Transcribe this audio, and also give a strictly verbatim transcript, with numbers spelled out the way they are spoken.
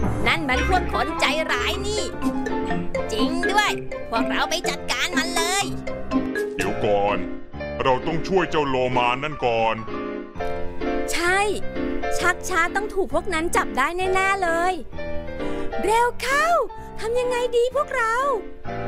นั่นมันพวกคนใจร้ายนี่จริงด้วยพวกเราไปจัดการมันเลยเดี๋ยวก่อนเราต้องช่วยเจ้าโลมานั่นก่อนใช่ชักช้าต้องถูกพวกนั้นจับได้แน่ๆเลยเร็วเข้าทำยังไงดีพวกเรา